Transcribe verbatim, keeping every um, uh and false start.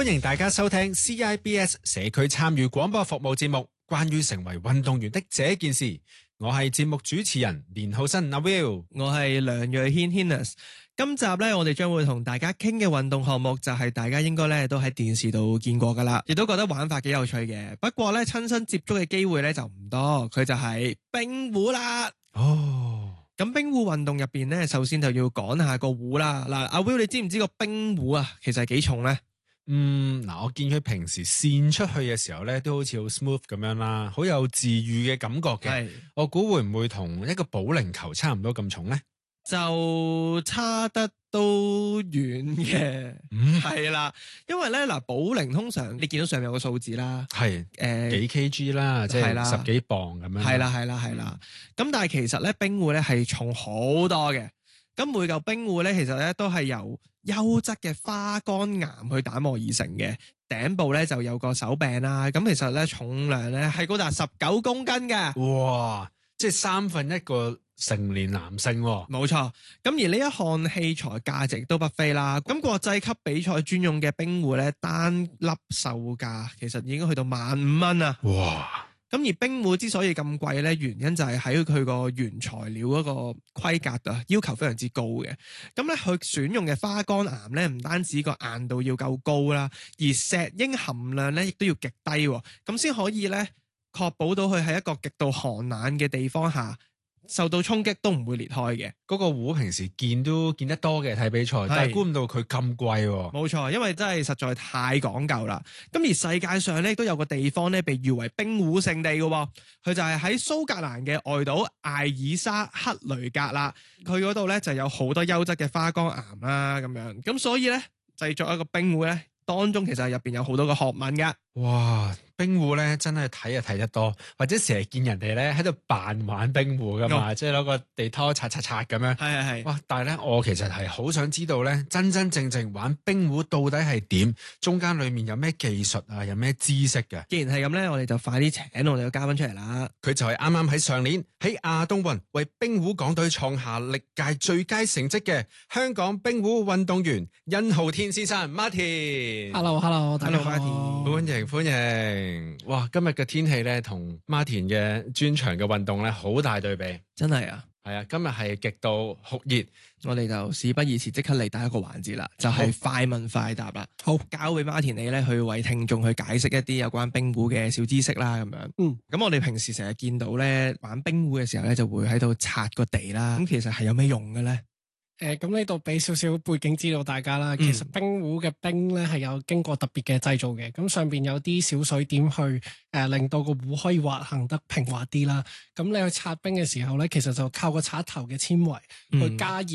歡迎大家收聽 C I B S 社區參與廣播服務節目，關於成為運動員的這件事。我係節目主持人連浩新阿 Will， 我係梁瑞軒 Hinus。今集咧，我哋將會同大家傾嘅運動項目就係大家應該咧都喺電視度見過噶啦，亦都覺得玩法幾有趣嘅。不過咧，親身接觸嘅機會咧就唔多，佢就係冰壺啦。 哦， 咁冰壺運動入邊咧，首先就要講下個壺啦。嗱，阿 Will 你知唔知個冰壺啊，其實係幾重咧？ 嗯，嗱，我見佢平時跣出去嘅時候咧，都好似好 smooth 咁樣啦，好有治癒嘅感覺嘅。 係， 我估會唔會同一個保齡球差唔多咁重咧？ 就差得都遠嘅。 嗯， 係啦，因為咧嗱，保齡通常你見到上面有個數字啦， 係誒幾 kg 啦，即係十幾磅咁樣。 係啦係啦係啦，咁但係其實咧冰壺咧係重好多嘅。咁每嚿冰壺咧，其實咧都係由優質嘅花崗岩去打磨而成嘅，頂部咧就有個手柄啦。咁其實咧重量咧係高達十九公斤嘅。 哇！即係三分一個成年男性喎。 冇錯。咁而呢一項器材價值都不菲啦。咁國際級比賽專用嘅冰壺咧，單粒售價其實已經去到萬五蚊啊！ 哇！ 咁而冰壺之所以咁貴咧，原因就係喺佢個原材料嗰個規格啊，要求非常之高嘅。咁咧，佢選用嘅花崗岩咧，唔單止個硬度要夠高啦，而石英含量咧亦都要極低，咁先可以咧確保到佢喺一個極度寒冷嘅地方下，受到衝擊都唔會裂開嘅。 嗰個壺平時見都見得多嘅，睇比賽，但係估唔到佢咁貴喎。 冇錯，因為真係實在太講究啦。咁而世界上咧都有個地方咧被譽為冰壺聖地嘅，佢就係喺蘇格蘭嘅外島艾爾莎克雷格啦。佢嗰度咧就有好多優質嘅花崗岩啦，咁樣咁所以咧製作一個冰壺咧，當中其實入邊有好多個學問㗎。 哇！冰壺咧真係睇就睇得多，或者成日見人哋咧喺度扮玩冰壺噶嘛，嗯、即係攞個地拖刷刷刷咁樣。係係係。哇！但係咧，我其實係好想知道咧，真真正正玩冰壺到底係點？中間裡面有咩技術啊？有咩知識嘅？ 既然係咁咧，我哋就快啲請我哋嘅嘉賓出嚟啦。 佢就係啱啱喺上年喺亞冬運為冰壺港隊創下歷屆最佳成績嘅香港冰壺運動員殷浩天先生 Martin。 Hello Hello，大家好。 歡迎歡迎。哇！今日嘅天氣咧，同 Martin 嘅專長嘅運動咧，好大對比。 真係啊， 係啊！今日係極度酷熱， 我哋就事不宜遲，即刻嚟第一個環節啦，就係、是、快問快答啦。好，交俾 Martin 你咧，去為聽眾去解釋一啲有關冰壺嘅小知識啦，咁樣。嗯，咁我哋平時成日見到咧玩冰壺嘅時候咧，就會喺度擦個地啦。咁其實係有咩用嘅咧？ 誒，咁呢度俾少少背景知道大家啦。其實冰壺嘅冰咧係有經過特別嘅製造嘅，咁上邊有啲小水點去誒、呃、令到個壺可以滑行得平滑啲啦。咁你去擦冰嘅時候咧，其實就靠個刷頭嘅纖維去加熱。